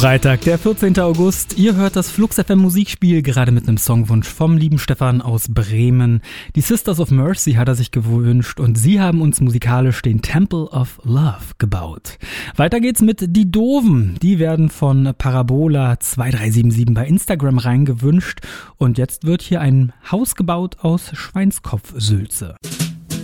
Freitag, der 14. August. Ihr hört das Flux FM Musikspiel, gerade mit einem Songwunsch vom lieben Stefan aus Bremen. Die Sisters of Mercy hat er sich gewünscht und sie haben uns musikalisch den Temple of Love gebaut. Weiter geht's mit Die Doofen. Die werden von Parabola2377 bei Instagram reingewünscht und jetzt wird hier ein Haus gebaut aus Schweinskopfsülze.